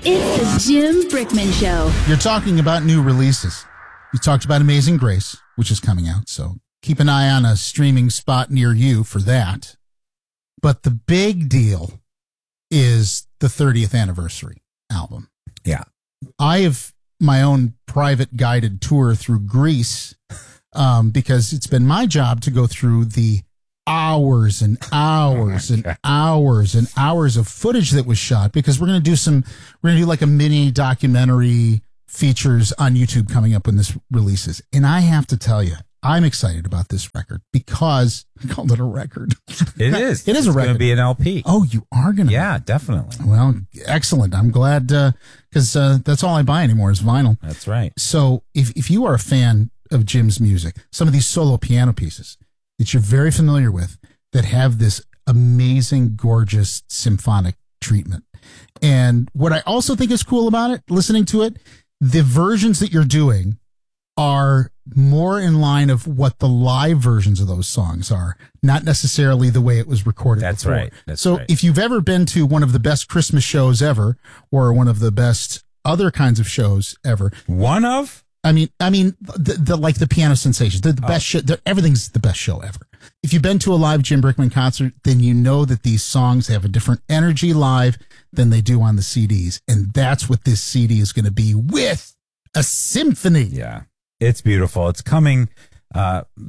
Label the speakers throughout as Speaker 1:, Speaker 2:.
Speaker 1: It's the Jim Brickman Show.
Speaker 2: You're talking about new releases. You talked about Amazing Grace, which is coming out, so keep an eye on a streaming spot near you for that. But the big deal is the 30th anniversary album.
Speaker 3: Yeah.
Speaker 2: I have my own private guided tour through Greece because it's been my job to go through the hours and hours and hours and hours of footage that was shot, because we're going to do like a mini documentary features on YouTube coming up when this releases. And I have to tell you, I'm excited about this record because I called it a record.
Speaker 3: It is.
Speaker 2: It is a record.
Speaker 3: It's going to be an LP.
Speaker 2: Oh, you are going to?
Speaker 3: Yeah, definitely.
Speaker 2: Well, excellent. I'm glad because that's all I buy anymore is vinyl.
Speaker 3: That's right.
Speaker 2: So if you are a fan of Jim's music, some of these solo piano pieces that you're very familiar with that have this amazing, gorgeous symphonic treatment. And what I also think is cool about it, listening to it, the versions that you're doing are more in line of what the live versions of those songs are, not necessarily the way it was recorded.
Speaker 3: That's
Speaker 2: before.
Speaker 3: right. That's
Speaker 2: so
Speaker 3: right.
Speaker 2: If you've ever been to one of the best Christmas shows ever, or one of the best other kinds of shows ever,
Speaker 3: one of?
Speaker 2: I mean, the like the Piano Sensations, the best show. Everything's the best show ever. If you've been to a live Jim Brickman concert, then you know that these songs have a different energy live than they do on the CDs, and that's what this CD is going to be, with a symphony.
Speaker 3: Yeah, it's beautiful. It's coming.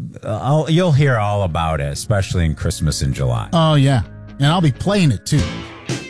Speaker 3: You'll hear all about it, especially in Christmas in July.
Speaker 2: Oh yeah, and I'll be playing it too.